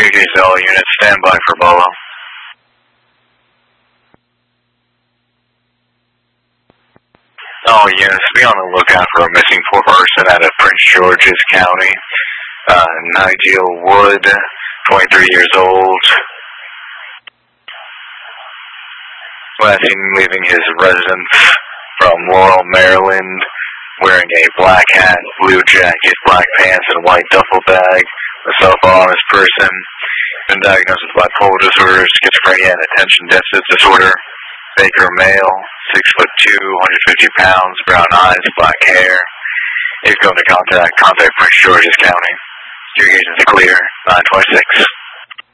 2Ks all units, stand by for Bolo. All units, be on the lookout for a missing person out of Prince George's County. Nigel Wood, 23 years old. Last seen leaving his residence from Laurel, Maryland, wearing a black hat, blue jacket, black pants, and a white duffel bag. A cell phone on his person. Been diagnosed with bipolar disorder, schizophrenia, and attention deficit disorder. Baker male, 6'2", 150 pounds, brown eyes, black hair. If going to contact Prince George's County. 2 Ks is clear, 926.